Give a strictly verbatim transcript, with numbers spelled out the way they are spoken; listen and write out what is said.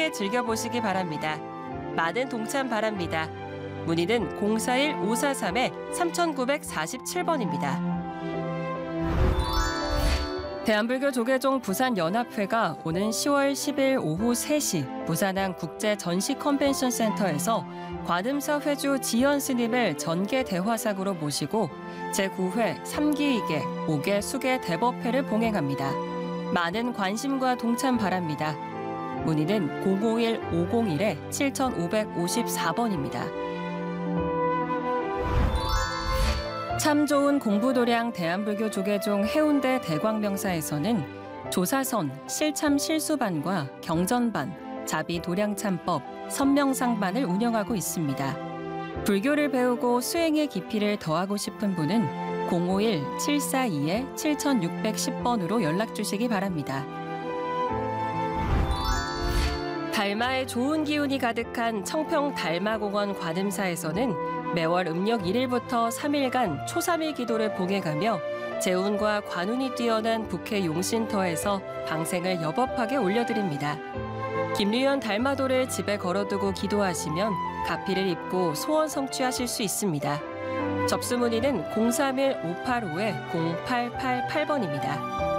함께 즐겨보시기 바랍니다. 많은 동참 바랍니다. 문의는 공사일 오사삼 삼구사칠 번입니다. 대한불교 조계종 부산연합회가 오는 시월 십일 오후 세 시 부산항 국제전시 컨벤션센터에서 관음사 회주 지연 스님을 전계 대화상으로 모시고 제구 회 삼 기 이 개 오 개 수계 대법회를 봉행합니다. 많은 관심과 동참 바랍니다. 문의는 공오일 오공일 칠오오사 번입니다. 참 좋은 공부도량 대한불교 조계종 해운대 대광명사에서는 조사선, 실참 실수반과 경전반, 자비 도량참법, 선명상반을 운영하고 있습니다. 불교를 배우고 수행의 깊이를 더하고 싶은 분은 공오일 칠사이 칠육일 번으로 연락 주시기 바랍니다. 달마의 좋은 기운이 가득한 청평 달마공원 관음사에서는 매월 음력 일 일부터 삼 일간 초삼일 기도를 봉행하며 재운과 관운이 뛰어난 북해 용신터에서 방생을 여법하게 올려드립니다. 김류현 달마도를 집에 걸어두고 기도하시면 가피를 입고 소원 성취하실 수 있습니다. 접수 문의는 공삼일 오팔오 공팔팔팔 번입니다.